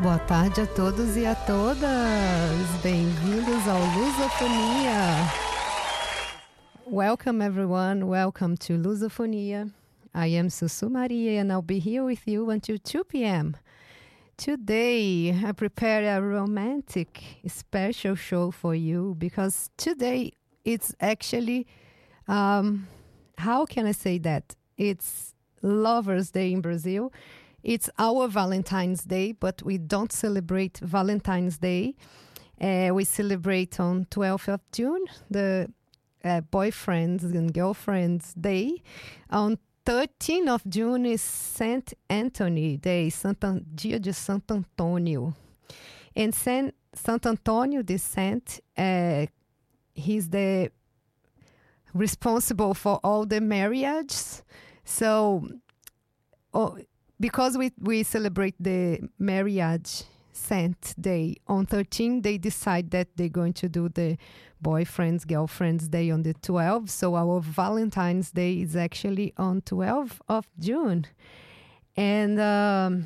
Boa tarde a todos e a todas. Bem-vindos ao Lusofonia. Welcome everyone. Welcome to Lusofonia. I am Sussu Maria and I'll be here with you until 2 p.m. Today, I prepared a romantic special show for you because today it's actually, how can I say that? It's Lovers' Day in Brazil. It's our Valentine's Day, but we don't celebrate Valentine's Day. We celebrate on 12th of June, the Boyfriends and Girlfriends Day. On 13th of June is Saint Anthony Day, Dia de Santo Antônio. And Saint Antonio, the saint, he's the responsible for all the marriages. So, because we celebrate the marriage saint day on 13, they decide that they're going to do the boyfriends, girlfriends day on the 12th. So our Valentine's Day is actually on 12th of June. And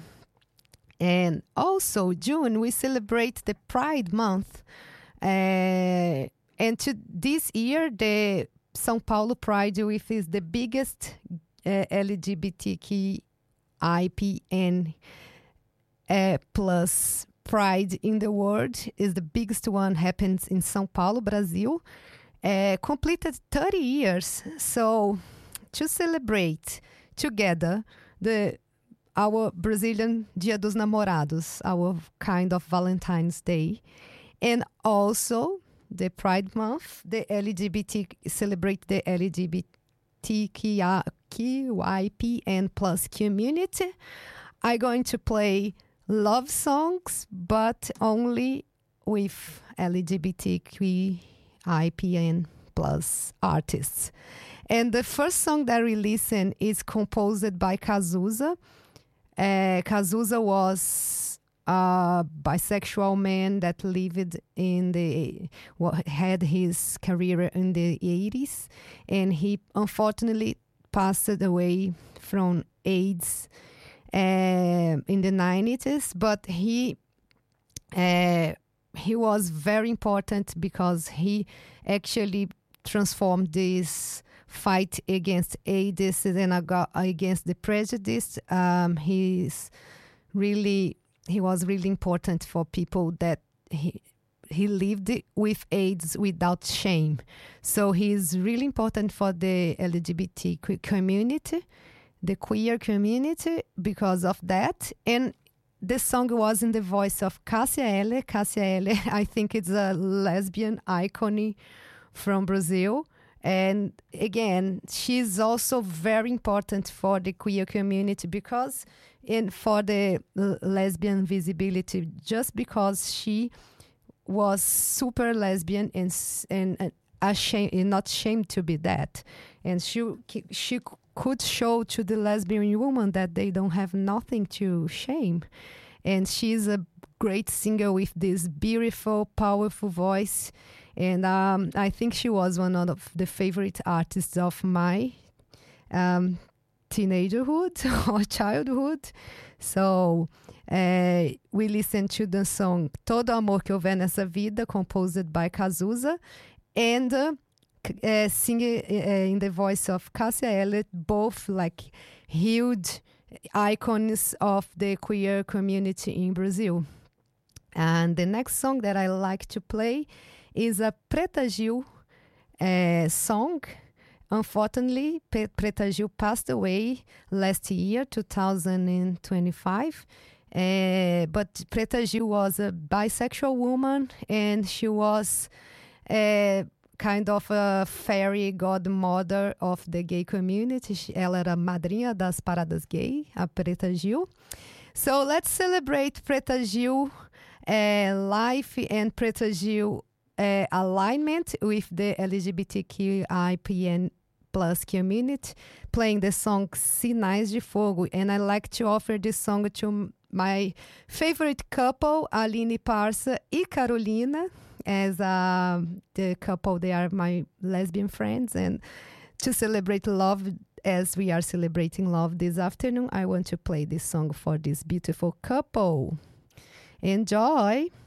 also June, we celebrate the Pride Month. And this year, the São Paulo Pride Week is the biggest LGBTQIPN plus Pride in the world. Is the biggest one, happens in São Paulo, Brazil. Completed 30 years. So to celebrate together our Brazilian Dia dos Namorados, our kind of Valentine's Day, and also the Pride Month, the LGBT celebrate the LGBTQIPN plus community. I'm going to play love songs, but only with LGBTQIPN plus artists. And the first song that we listen is composed by Cazuza. Cazuza was a bisexual man that lived had his career in the 80s, and he unfortunately passed away from AIDS in the 90s. But he was very important because he actually transformed this fight against AIDS and against the prejudice. He was really important for people that he lived with AIDS without shame. So he's really important for the LGBT community, the queer community, because of that. And the song was in the voice of Cássia Eller. Cássia Eller, I think it's a lesbian icon from Brazil. And again, she's also very important for the queer community because for the lesbian visibility, just because she was super lesbian and ashamed, not ashamed to be that. And she could show to the lesbian woman that they don't have nothing to shame. And she's a great singer with this beautiful, powerful voice. And I think she was one of the favorite artists of my teenagerhood or childhood. So we listened to the song Todo Amor Que Houver Nessa Vida, composed by Cazuza, and singing in the voice of Cássia Eller, both like huge icons of the queer community in Brazil. And the next song that I like to play is a Preta Gil song. Unfortunately, Preta Gil passed away last year, 2025. But Preta Gil was a bisexual woman, and she was kind of a fairy godmother of the gay community. Ela era a madrinha das paradas gay, a Preta Gil. So let's celebrate Preta Gil life and Preta Gil alignment with the LGBTQIPN plus community, playing the song Sinais de Fogo. And I like to offer this song to my favorite couple, Aline Parça e Carolina, as the couple. They are my lesbian friends, and to celebrate love as we are celebrating love this afternoon, I want to play this song for this beautiful couple. Enjoy!